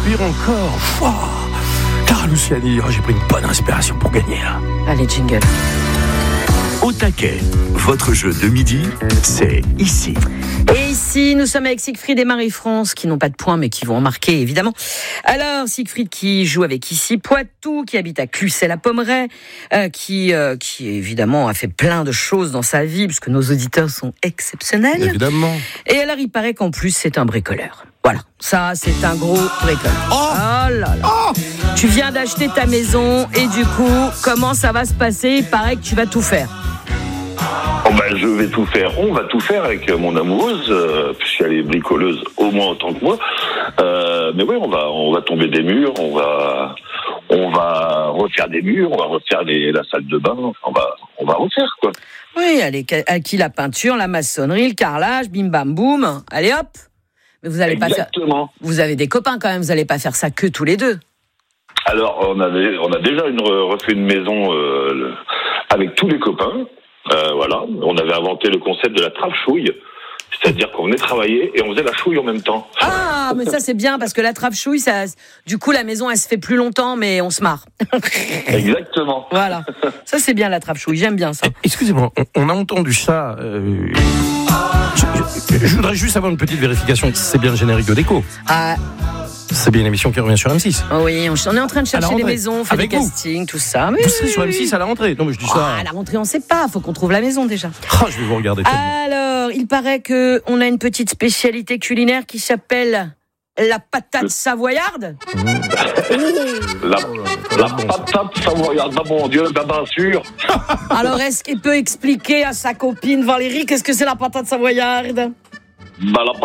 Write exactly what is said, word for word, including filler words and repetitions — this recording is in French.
respire encore. Wow. Clara Luciani, oh, j'ai pris une bonne inspiration pour gagner là. Allez, jingle. Au taquet, votre jeu de midi, c'est ici. Et ici, nous sommes avec Siegfried et Marie-France, qui n'ont pas de points, mais qui vont en marquer, évidemment. Alors, Siegfried qui joue avec ici Poitou, qui habite à Clucet-la-Pommeraye, euh, qui, euh, qui, évidemment, a fait plein de choses dans sa vie, parce que nos auditeurs sont exceptionnels. Évidemment. Et alors, il paraît qu'en plus, c'est un bricoleur. Voilà, ça, c'est un gros bricoleur. Oh, oh là là. Oh Tu viens d'acheter ta maison, et du coup, comment ça va se passer ? Il paraît que tu vas tout faire. Oh ben, je vais tout faire. On va tout faire avec mon amoureuse, euh, puisqu'elle est bricoleuse au moins autant que moi. Euh, mais oui, on va, on va tomber des murs, on va, on va refaire des murs, on va refaire les, la salle de bain. On va, on va refaire quoi. Oui, allez, à qui la peinture, la maçonnerie, le carrelage, bim bam boum. Allez hop. Mais vous allez pas faire. Exactement. Vous avez des copains quand même. Vous allez pas faire ça que tous les deux. Alors, on avait, on a déjà une, refait une maison euh, avec tous les copains. Euh, voilà, on avait inventé le concept de la trappe-chouille, c'est-à-dire qu'on venait travailler et on faisait la chouille en même temps. Ah, mais ça c'est bien parce que la trappe-chouille, ça, du coup la maison elle se fait plus longtemps, mais on se marre. Exactement. Voilà, ça c'est bien la trappe-chouille, j'aime bien ça. Excusez-moi, on, on a entendu ça. Euh... Je, je, je voudrais juste avoir une petite vérification. C'est bien le générique de déco. Ah. C'est bien une émission qui revient sur M six. Oh oui, on, on est en train de chercher des maisons, on fait avec des vous. castings, tout ça. Mais vous serez sur M six à la rentrée. Non, mais je dis ça. Ah, à la rentrée, on sait pas. Faut qu'on trouve la maison déjà. Oh, je vais vous regarder. Alors, il paraît que on a une petite spécialité culinaire qui s'appelle la patate savoyarde. Mmh. la, la patate savoyarde, bah mon Dieu, bah bien sûr. Alors, est-ce qu'il peut expliquer à sa copine Valérie qu'est-ce que c'est la patate savoyarde ? Bah la